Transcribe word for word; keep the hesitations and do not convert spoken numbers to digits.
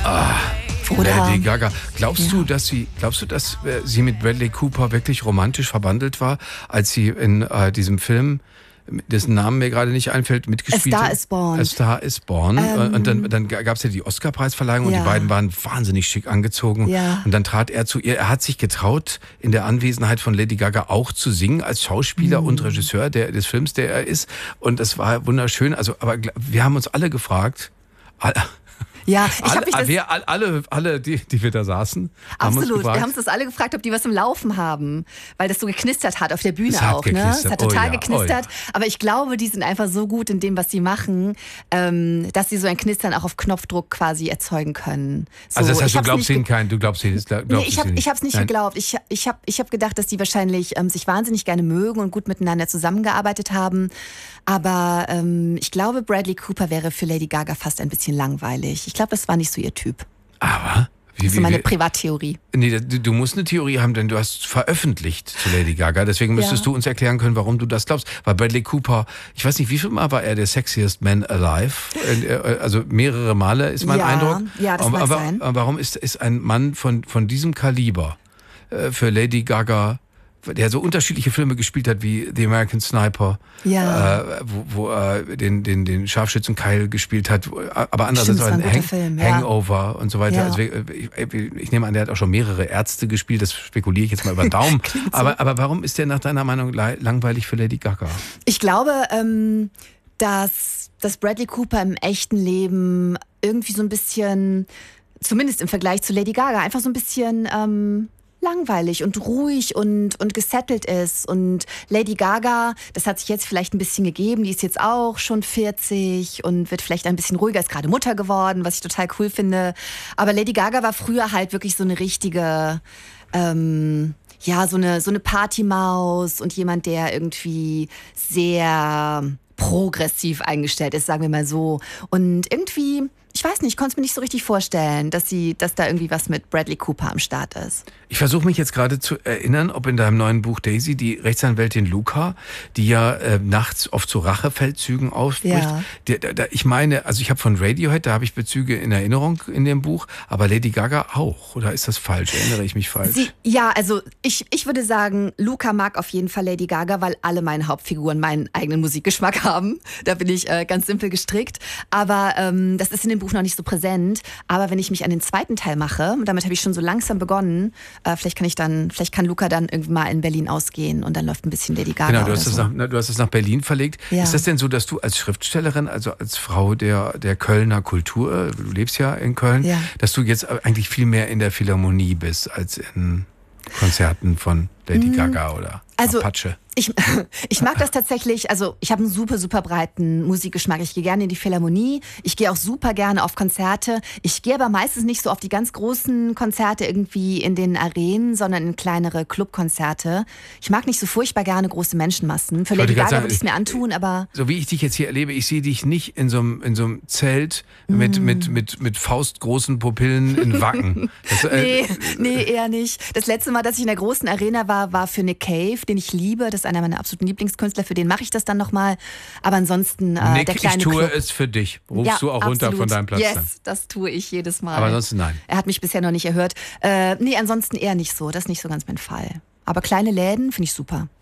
Ah, Oder, Lady Gaga. Glaubst ja. du, dass sie, glaubst du, dass äh, sie mit Bradley Cooper wirklich romantisch verbandelt war, als sie in äh, diesem Film, dessen Namen mir gerade nicht einfällt, mitgespielt hat? A Star is Born. A Star is Born. Ähm, und dann, dann gab es ja die Oscar-Preisverleihung ja. und die beiden waren wahnsinnig schick angezogen. Ja. Und dann trat er zu ihr. Er hat sich getraut, in der Anwesenheit von Lady Gaga auch zu singen, als Schauspieler Mhm. und Regisseur der, des Films, der er ist. Und das war wunderschön. Also, aber wir haben uns alle gefragt, alle, Ja, ich alle, habe mich das wir, alle, alle die, die wir da saßen, haben uns absolut. gefragt, Wir haben uns das alle gefragt, ob die was im Laufen haben, weil das so geknistert hat auf der Bühne Es hat auch. Ne? geknistert. Es hat Oh total ja, geknistert. oh Aber ich glaube, die sind einfach so gut in dem, was sie machen, ähm, dass sie so ein Knistern auch auf Knopfdruck quasi erzeugen können. So, also das heißt, ich du hab's glaubst nicht ihnen ge- kein, du glaubst ihnen, glaubst Nee, ich es habe ihnen ich hab's nicht Nein. geglaubt. Ich, ich habe ich hab gedacht, dass die wahrscheinlich ähm, sich wahnsinnig gerne mögen und gut miteinander zusammengearbeitet haben. Aber ähm, ich glaube, Bradley Cooper wäre für Lady Gaga fast ein bisschen langweilig. Ich glaube, das war nicht so ihr Typ. Aber wie, Das ist wie, meine wie, Privattheorie. nee, du, du musst eine Theorie haben, denn du hast veröffentlicht zu Lady Gaga. Deswegen müsstest Ja. du uns erklären können, warum du das glaubst. Weil Bradley Cooper, ich weiß nicht, wie viel Mal war er der sexiest man alive? Äh, Also mehrere Male ist mein Ja, Eindruck. ja, das aber, mag aber sein. aber warum ist, ist ein Mann von, von diesem Kaliber äh, für Lady Gaga, der so unterschiedliche Filme gespielt hat wie The American Sniper, Ja. äh, wo, wo er den, den, den Scharfschützen Kyle gespielt hat, wo- aber andererseits Stimmt, das war ein ein guter Hang, Film, ja. Hangover und so weiter. Ja. Also ich, ich nehme an, der hat auch schon mehrere Ärzte gespielt, das spekuliere ich jetzt mal über den Daumen. Klingt so. aber, aber warum ist der nach deiner Meinung le- langweilig für Lady Gaga? Ich glaube, ähm, dass, dass Bradley Cooper im echten Leben irgendwie so ein bisschen, zumindest im Vergleich zu Lady Gaga, einfach so ein bisschen ähm, langweilig und ruhig und, und gesettelt ist. Und Lady Gaga, das hat sich jetzt vielleicht ein bisschen gegeben, die ist jetzt auch schon vierzig und wird vielleicht ein bisschen ruhiger, ist gerade Mutter geworden, was ich total cool finde. Aber Lady Gaga war früher halt wirklich so eine richtige... Ähm, ja, so eine, so eine Partymaus und jemand, der irgendwie sehr progressiv eingestellt ist, sagen wir mal so. Und irgendwie, ich weiß nicht, ich konnte es mir nicht so richtig vorstellen, dass sie, dass da irgendwie was mit Bradley Cooper am Start ist. Ich versuche mich jetzt gerade zu erinnern, ob in deinem neuen Buch Daisy die Rechtsanwältin Luca, die ja äh, nachts oft zu Rachefeldzügen aufbricht. Ja. Der, der, der, ich meine, also ich habe von Radiohead, da habe ich Bezüge in Erinnerung in dem Buch, aber Lady Gaga auch. Oder ist das falsch? Erinnere ich mich falsch? Sie, ja, also ich, ich würde sagen, Luca mag auf jeden Fall Lady Gaga, weil alle meine Hauptfiguren meinen eigenen Musikgeschmack haben. Da bin ich äh, ganz simpel gestrickt. Aber ähm, das ist in dem Buch noch nicht so präsent. Aber wenn ich mich an den zweiten Teil mache, und damit habe ich schon so langsam begonnen, äh, vielleicht kann ich dann, vielleicht kann Luca dann irgendwann mal in Berlin ausgehen und dann läuft ein bisschen Lady Gaga. Genau, du oder hast, das so. nach, ne, du hast das nach Berlin verlegt. Ja. Ist das denn so, dass du als Schriftstellerin, also als Frau der, der Kölner Kultur, du lebst ja in Köln, Ja. dass du jetzt eigentlich viel mehr in der Philharmonie bist als in Konzerten von Lady Gaga oder Also, Apache? Ich, ich mag das tatsächlich, also ich habe einen super, super breiten Musikgeschmack. Ich gehe gerne in die Philharmonie, ich gehe auch super gerne auf Konzerte. Ich gehe aber meistens nicht so auf die ganz großen Konzerte irgendwie in den Arenen, sondern in kleinere Clubkonzerte. Ich mag nicht so furchtbar gerne große Menschenmassen. Für Ich wollte Lady gerade Gaga sagen, würde ich es mir antun, aber... So wie ich dich jetzt hier erlebe, ich sehe dich nicht in so einem, in so einem Zelt mit, Mm. mit, mit, mit faustgroßen Pupillen in Wacken. Das, äh, Nee, nee, eher nicht. Das letzte Mal, dass ich in der großen Arena war, war für Nick Cave, den ich liebe. Das ist einer meiner absoluten Lieblingskünstler. Für den mache ich das dann nochmal. Aber ansonsten äh, Nick, der kleine ich tue Club. es für dich. Rufst Ja, du auch runter absolut. von deinem Platz Yes, dann? das tue ich jedes Mal. Aber ansonsten nein. Er hat mich bisher noch nicht erhört. Äh, nee, ansonsten eher nicht so. Das ist nicht so ganz mein Fall. Aber kleine Läden finde ich super.